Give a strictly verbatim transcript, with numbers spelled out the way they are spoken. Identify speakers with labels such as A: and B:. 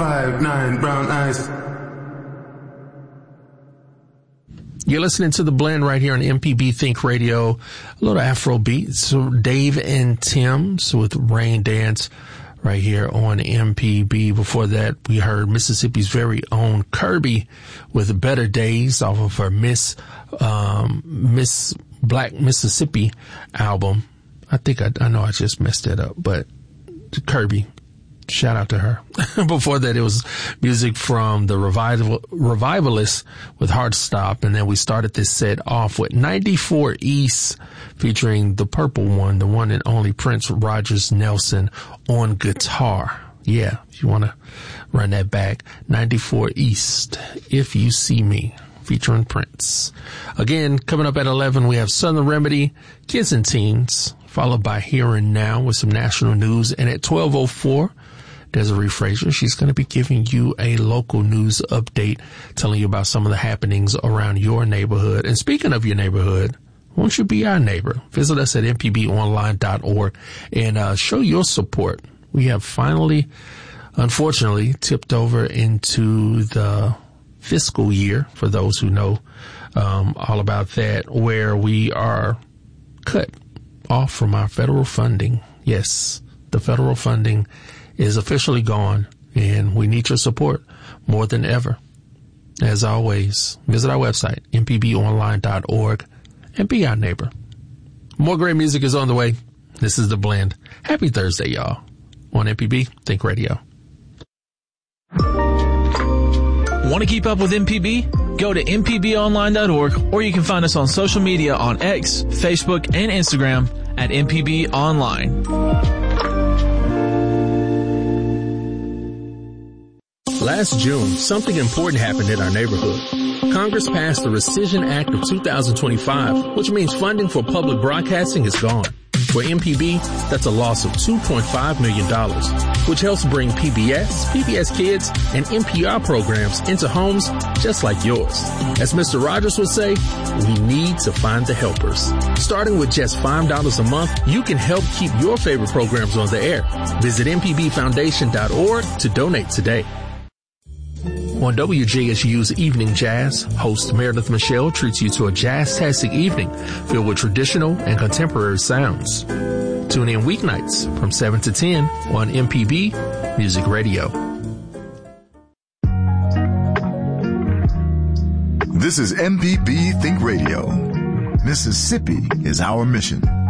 A: five, nine, brown eyes.
B: You're listening to The Blend right here on M P B Think Radio. A little Afro beat. So Dave and Tim's with Rain Dance right here on M P B. Before that, we heard Mississippi's very own Kirby with Better Days off of her Miss, um, Miss Black Mississippi album. I think I, I know I just messed that up, but Kirby. Shout out to her. Before that, it was music from the revival, Revivalists with Heartstop. And then we started this set off with ninety-four East featuring the purple one, the one and only Prince Rogers Nelson on guitar. Yeah, if you want to run that back. ninety-four East, If You See Me, featuring Prince. Again, coming up at eleven, we have Southern Remedy, Kids and Teens, followed by Here and Now with some national news. And at twelve oh four, Desiree Frazier, she's going to be giving you a local news update, telling you about some of the happenings around your neighborhood. And speaking of your neighborhood, won't you be our neighbor? Visit us at m p b online dot org and uh, show your support. We have finally, unfortunately, tipped over into the fiscal year, for those who know um, all about that, where we are cut off from our federal funding. Yes, the federal funding is officially gone, and we need your support more than ever. As always, visit our website, m p b online dot org, and be our neighbor. More great music is on the way. This is The Blend. Happy Thursday, y'all, on M P B Think Radio.
C: Want to keep up with M P B? Go to m p b online dot org, or you can find us on social media on X, Facebook, and Instagram at M P B Online.
B: Last June, something important happened in our neighborhood. Congress passed the Rescission Act of two thousand twenty-five, which means funding for public broadcasting is gone. For M P B, that's a loss of two point five million dollars, which helps bring P B S, P B S Kids, and N P R programs into homes just like yours. As Mister Rogers would say, we need to find the helpers. Starting with just five dollars a month, you can help keep your favorite programs on the air. Visit m p b foundation dot org to donate today. On W J S U's Evening Jazz, host Meredith Michelle treats you to a jazz-tastic evening filled with traditional and contemporary sounds. Tune in weeknights from seven to ten on M P B Music Radio.
D: This is M P B Think Radio. Mississippi is our mission.